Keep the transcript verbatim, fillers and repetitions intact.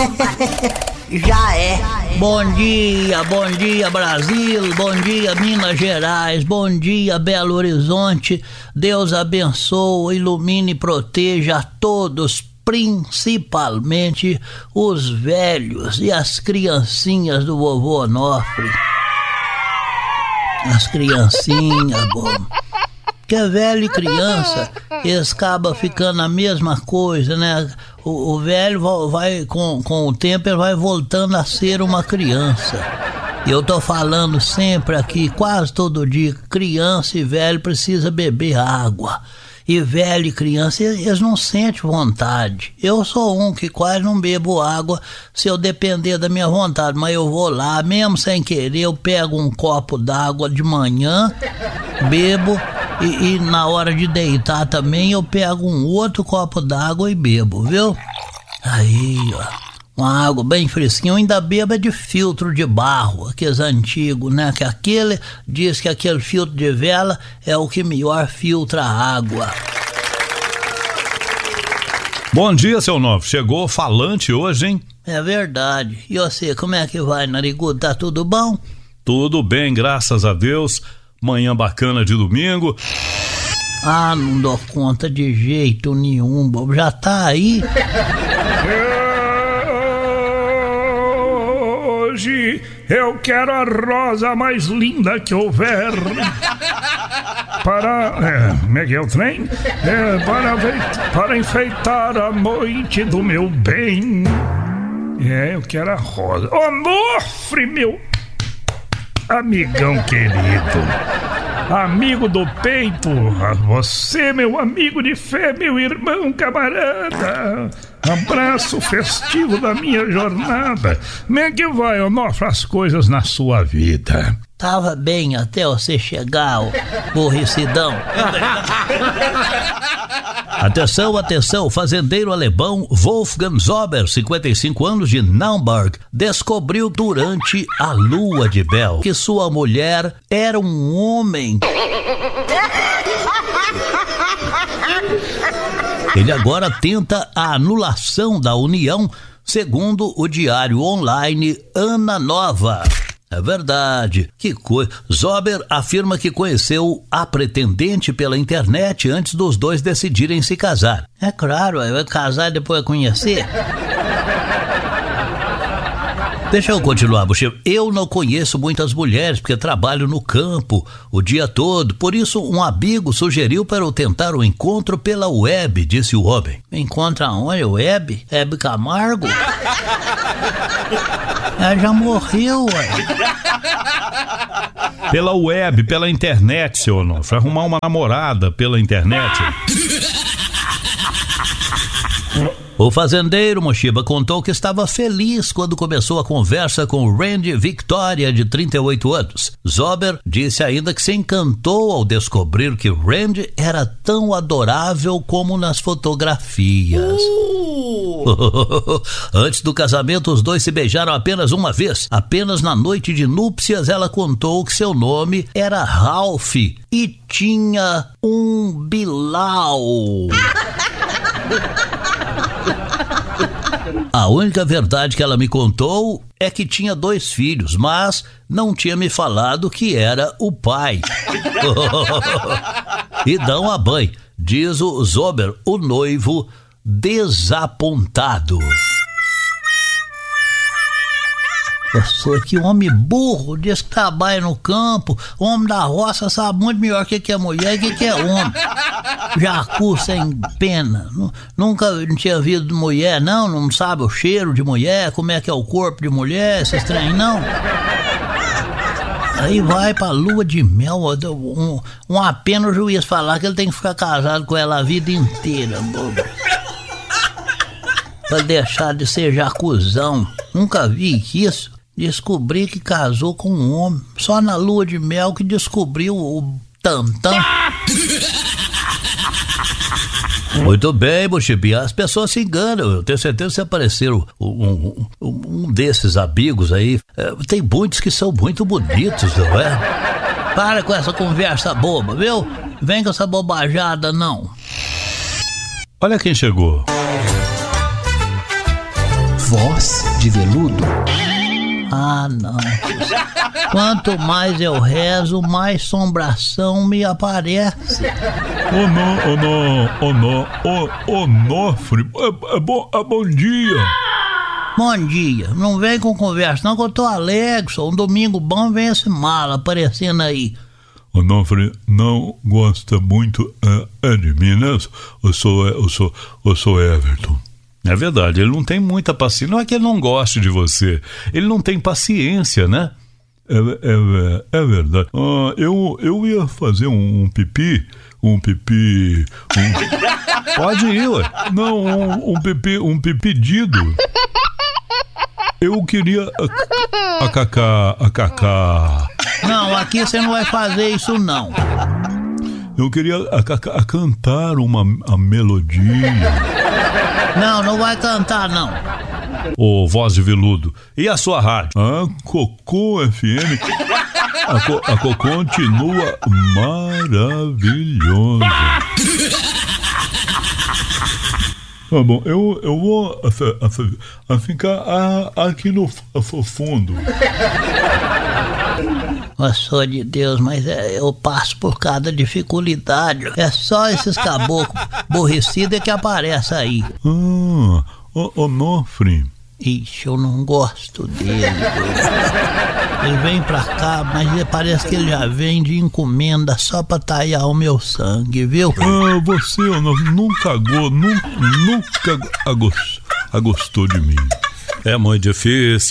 Já é. Bom dia, bom dia Brasil, bom dia Minas Gerais, bom dia Belo Horizonte. Deus abençoe, ilumine e proteja a todos, principalmente os velhos e as criancinhas do vovô Onofre. As criancinhas, bom. Que é velho e criança, eles acabam ficando a mesma coisa, né? O, o velho vai, com, com o tempo, ele vai voltando a ser uma criança. E eu tô falando sempre aqui, quase todo dia, criança e velho precisa beber água. E velho e criança, eles não sentem vontade. Eu sou um que quase não bebo água se eu depender da minha vontade, mas eu vou lá, mesmo sem querer, eu pego um copo d'água de manhã, bebo, e, e na hora de deitar também eu pego um outro copo d'água e bebo, viu? Aí, ó. Uma água bem fresquinha, eu ainda bebo é de filtro de barro, aqueles antigos, né? Que aquele, diz que aquele filtro de vela é o que melhor filtra a água. Bom dia, seu Novo. Chegou falante hoje, hein? É verdade. E você, como é que vai, narigudo? Tá tudo bom? Tudo bem, graças a Deus. Manhã bacana de domingo. Ah, não dou conta de jeito nenhum, bobo. Já tá aí? Hoje eu quero a rosa mais linda que houver. Para. É, como é que é o trem? É, para, para enfeitar a noite do meu bem. É, eu quero a rosa. Onofre, meu amigão querido. Amigo do peito. Você, meu amigo de fé, meu irmão camarada. Abraço festivo da minha jornada. Como é que vai, Onofre, as coisas na sua vida? Tava bem até você chegar, ô borricidão. Atenção, atenção, fazendeiro alemão Wolfgang Zober, cinquenta e cinco anos, de Naumburg, descobriu durante a lua de mel que sua mulher era um homem. Ele agora tenta a anulação da união, segundo o diário online Ana Nova. É verdade, que coisa. Zober afirma que conheceu a pretendente pela internet antes dos dois decidirem se casar. É claro, vai casar e depois conhecer. Deixa eu continuar, Buxê. Eu não conheço muitas mulheres porque trabalho no campo o dia todo. Por isso, um amigo sugeriu para eu tentar um encontro pela web, disse o homem. Encontra onde? Web? Hebe Camargo? Ela já morreu, ué. Pela web, pela internet, seu Onofre. Arrumar uma namorada pela internet. O fazendeiro Mochiba contou que estava feliz quando começou a conversa com Randy Victoria, de trinta e oito anos. Zober disse ainda que se encantou ao descobrir que Randy era tão adorável como nas fotografias. Uh! Antes do casamento, os dois se beijaram apenas uma vez. Apenas na noite de núpcias, ela contou que seu nome era Ralph e tinha um Bilal. A única verdade que ela me contou é que tinha dois filhos, mas não tinha me falado que era o pai. E dão a banho, diz o Zober, o noivo desapontado. Você, que homem burro, diz que trabalha no campo, homem da roça sabe muito melhor o que, que é mulher e o que, que é homem. Jacu sem pena, nunca não tinha visto mulher, não, não sabe o cheiro de mulher, como é que é o corpo de mulher, esses trem, não. Aí vai pra lua de mel, um, uma pena o juiz falar que ele tem que ficar casado com ela a vida inteira, bobo. Pra deixar de ser jacuzão, nunca vi isso. Descobri que casou com um homem, só na lua de mel que descobriu o tantão. Muito bem, Buxibi, as pessoas se enganam. Eu tenho certeza que se aparecer um, um, um desses amigos aí, é, tem muitos que são muito bonitos, não é? Para com essa conversa boba, viu? Vem com essa bobajada, não. Olha quem chegou. Voz de veludo. Ah, não. Quanto mais eu rezo, mais sombração me aparece. Ô, não, ô, não, ô, não, ô, ô, Nofre, é, é, bom, é bom dia. Bom dia. Não vem com conversa, não, que eu tô alegre, só um domingo bom vem esse mala aparecendo aí. O Nofre não gosta muito é, é de mim, né? Eu sou, eu sou, eu sou Everton. É verdade, ele não tem muita paciência. Não é que ele não goste de você, ele não tem paciência, né? É, é, é verdade. Ah, eu, eu ia fazer um, um pipi, um pipi... Um... Pode ir, ué. Não, um, um pipi, um pipedido. Eu queria a, a cacá, a cacá. Não, aqui você não vai fazer isso, não. Eu queria a, a, a cantar uma a melodia. Não, não vai cantar, não. Ô, Voz de Veludo, e a sua rádio? A Cocô F M. A, Co, a Cocô continua maravilhosa. Tá bom, eu, eu vou a, a, a ficar a, aqui no a, fundo. Eu sou de Deus, mas é, eu passo por cada dificuldade. É só esses caboclos aborrecidos que aparecem aí. Ah, ô, ô Nofre. Ixi, eu não gosto dele. Ele vem pra cá, mas parece que ele já vem de encomenda só pra talhar o meu sangue, viu? Ah, você nunca, nunca, nunca agostou de mim. É muito difícil.